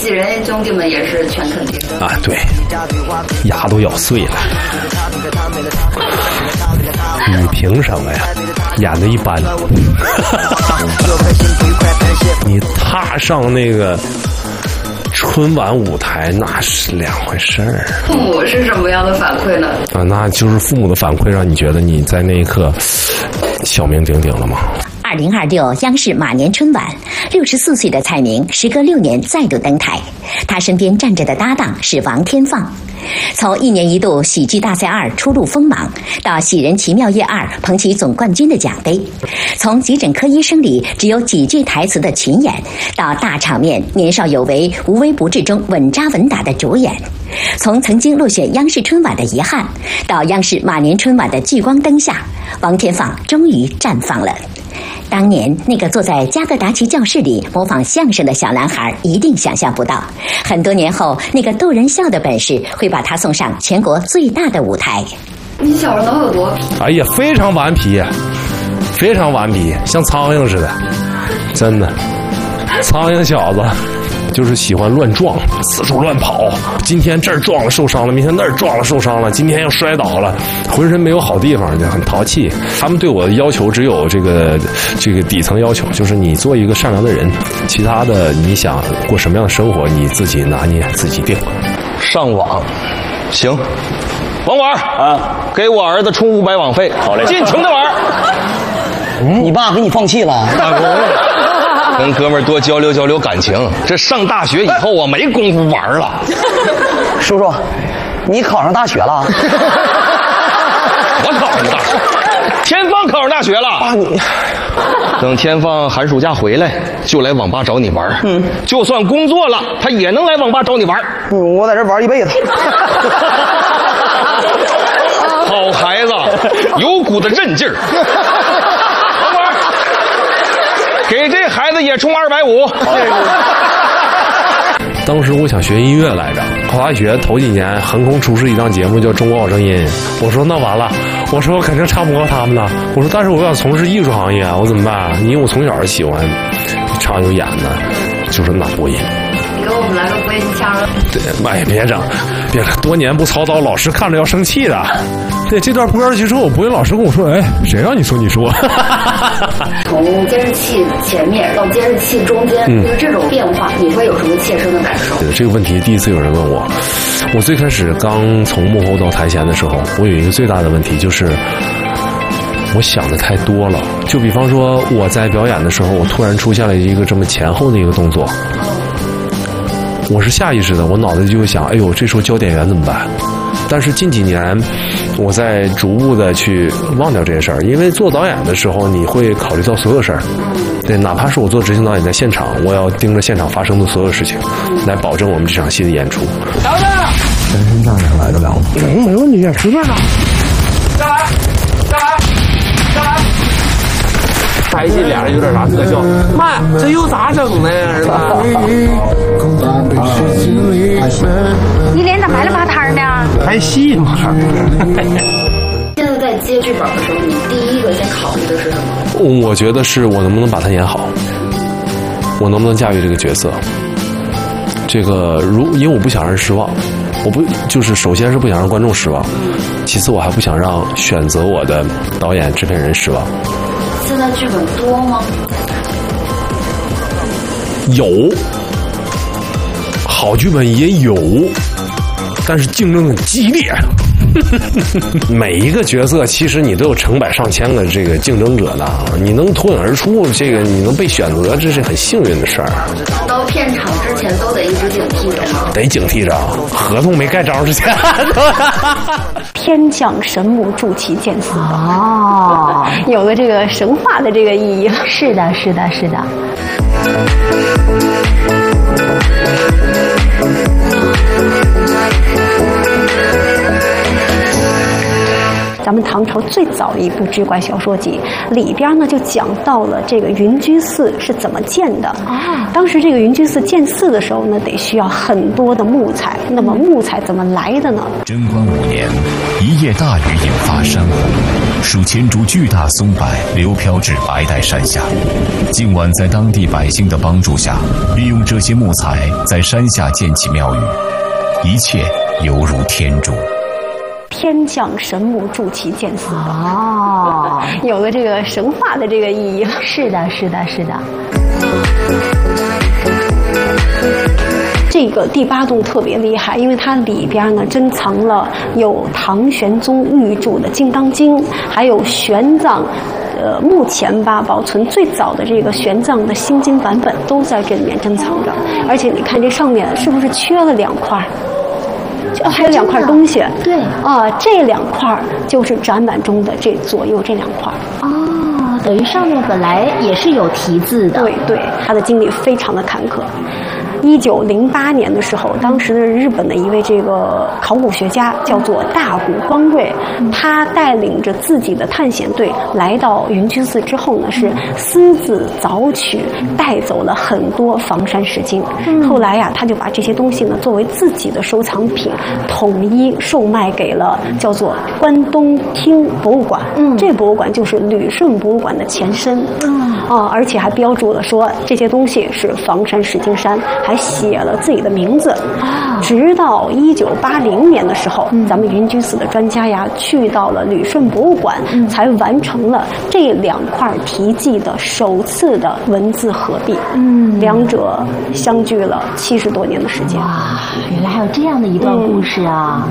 戏人兄弟们也是全肯定的啊，对，牙都咬碎了。你凭什么呀？演的一般。你踏上那个春晚舞台那是两回事儿。 父母是什么样的反馈呢？ 啊，那就是父母的反馈让你觉得你在那一刻小名鼎鼎了吗 ？2026央视马年春晚，64岁的蔡明时隔6年再度登台，他身边站着的搭档是王天放。从1年1度喜剧大赛2初露锋芒，到喜人奇妙夜2捧起总冠军的奖杯，从急诊科医生里只有几句台词的群演，到大场面年少有为无微不至中稳扎稳打的主演，从曾经落选央视春晚的遗憾，到央视马年春晚的聚光灯下，王天放终于绽放了。当年那个坐在加格达奇教室里模仿相声的小男孩一定想象不到，很多年后那个逗人笑的本事会把他送上全国最大的舞台。 你小时候能有多皮？ 哎呀，非常顽皮，非常顽皮，像苍蝇似的，真的，苍蝇小子。就是喜欢乱撞，四处乱跑。今天这儿撞了受伤了，明天那儿撞了受伤了，今天又摔倒了，浑身没有好地方，就很淘气。他们对我的要求只有这个底层要求，就是你做一个善良的人，其他的你想过什么样的生活，你自己拿捏，自己定。 上网，行。网管啊，给我儿子充500网费。好嘞，尽情的玩。 你爸给你放弃了？ 跟哥们儿多交流交流感情。这上大学以后啊，没工夫玩了。 叔叔，你考上大学了？ 我考上大学，天放考上大学了。 爸，你等天放寒暑假回来，就来网吧找你玩。就算工作了，他也能来网吧找你玩。 我在这玩一辈子。 好孩子，有股子韧劲儿。给这孩子也充250。 当时我想学音乐来着，考大学头几年横空出世一档节目叫《中国好声音》，我说那完了，我说我肯定唱不过他们了，我说但是我想从事艺术行业，我怎么办？因为我从小就喜欢唱有演的，就说那播音。 你给我们来个播音腔。 对，哎，别整，多年不操刀，老师看着要生气的。对，这段播上去之后，我播音老师跟我说：“哎，谁让你说？ 从监视器前面到监视器中间，就是这种变化，你会有什么切身的感受？” 这个问题第一次有人问我。我最开始刚从幕后到台前的时候，我有一个最大的问题就是，我想的太多了。就比方说我在表演的时候，我突然出现了一个这么前后的一个动作，我是下意识的，我脑子就会想：哎呦，这时候教点员怎么办？但是近几年，我在逐步的去忘掉这些事儿，因为做导演的时候，你会考虑到所有事儿。对，哪怕是我做执行导演在现场，我要盯着现场发生的所有事情，来保证我们这场戏的演出。 小子， 单身大人来得了吗？ 没问题，随便啊。下来，下来，下来。拍戏俩人有点啥特效？妈呀，这又咋整呢？儿子。 你脸咋白了吧摊呢？ 拍戏嘛。 现在在接剧本的时候，你第一个先考虑的是什么？ 我觉得是我能不能把它演好，我能不能驾驭这个角色。这个因为我不想让人失望，就是首先是不想让观众失望，其次我还不想让选择我的导演制片人失望。 现在剧本多吗？ 有，好剧本也有，但是竞争很激烈。每一个角色其实你都有成百上千个这个竞争者呢，你能脱颖而出，这个你能被选择，这是很幸运的事儿。 到片场之前都得一直警惕着吗？ 得警惕着，合同没盖章之前。 天降神母助其见死哦，有了这个神话的这个意义。 是的，是的，是的。 咱们们唐朝最早的一部志怪小说集，里边呢就讲到了这个云居寺是怎么建的。当时这个云居寺建寺的时候呢，得需要很多的木材。那么木材怎么来的呢？ 贞观5年，一夜大雨引发山洪，数千株巨大松柏流飘至白带山下。靖晚在当地百姓的帮助下，利用这些木材在山下建起庙宇，一切犹如天助。 天降神木助其建寺哦，有了这个神话的这个意义。 是的，是的，是的。 这个第8洞特别厉害，因为它里边呢珍藏了有唐玄宗御著的《金刚经》，还有玄奘。目前吧，保存最早的这个玄奘的心经版本都在这里面珍藏着。而且你看这上面是不是缺了2块？还有2块东西。 对这2块就是展板中的这左右这2块。 哦，等于上面本来也是有题字的。 对对，他的经历非常的坎坷。1908年的时候，当时的日本的一位这个考古学家叫做大谷光瑞，他带领着自己的探险队来到云居寺之后呢，是私自凿取带走了很多房山石经。后来呀，他就把这些东西呢作为自己的收藏品，统一售卖给了叫做关东厅博物馆。这博物馆就是旅顺博物馆的前身。而且还标注了说这些东西是房山石经山，还写了自己的名字。直到1980年的时候，咱们云居寺的专家呀去到了旅顺博物馆，才完成了这2块题记的首次的文字合璧。两者相距了70多年的时间。 哇，原来还有这样的一段故事啊！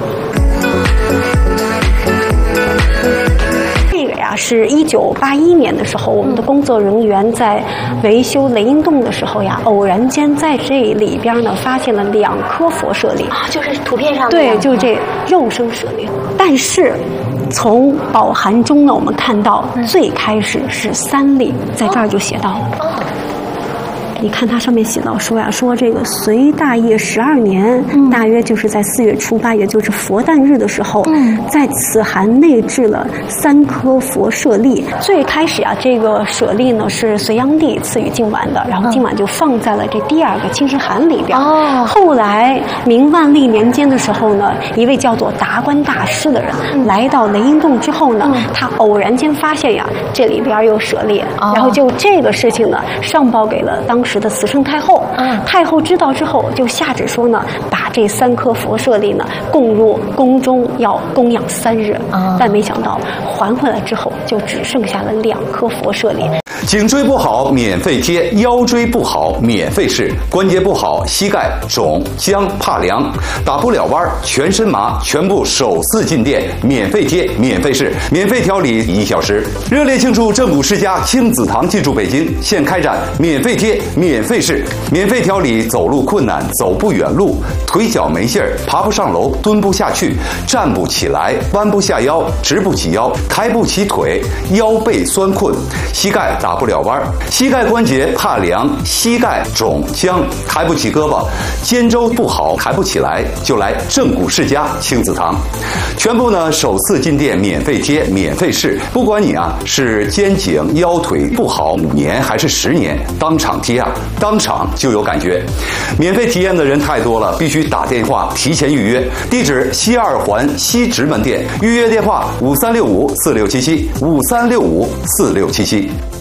这个呀是1981年的时候，我们的工作人员在维修雷音洞的时候呀，偶然间在这里边呢发现了2颗佛舍利啊，就是图片上的。 对，就这肉身舍利。但是从宝函中呢，我们看到最开始是3粒，在这儿就写到了。你看它上面写到说呀，说这个隋大业12年，大约就是在4月初8，也就是佛诞日的时候，在此函内置了3颗佛舍利。最开始啊，这个舍利呢是隋炀帝赐予靖晚的，然后靖晚就放在了这第2个亲师函里边。后来明万历年间的时候呢，一位叫做达观大师的人来到雷音洞之后呢，他偶然间发现呀，这里边有舍利，然后就这个事情呢上报给了当时的慈圣太后。太后知道之后就下旨说呢，把这3颗佛舍利呢供入宫中，要供养3日。但没想到还回来之后就只剩下了2颗佛舍利。 颈椎不好免费贴，腰椎不好免费试，关节不好膝盖肿僵怕凉打不了弯全身麻，全部首次进店免费贴免费试，免费调理1小时。热烈庆祝正骨世家亲子堂进驻北京，现开展免费贴免费试，免费调理走路困难走不远路，腿脚没劲儿爬不上楼蹲不下去站不起来弯不下腰直不起腰抬不起腿腰背酸困膝盖打不了弯膝盖关节怕凉膝盖肿僵抬不起胳膊肩周不好抬不起来，就来正骨世家亲子堂。全部呢首次进店免费贴免费试，不管你啊是肩颈腰腿不好5年还是10年，当场贴啊当场就有感觉。免费体验的人太多了，必须打电话提前预约。地址西2环西直门店，预约电话5365467753654677。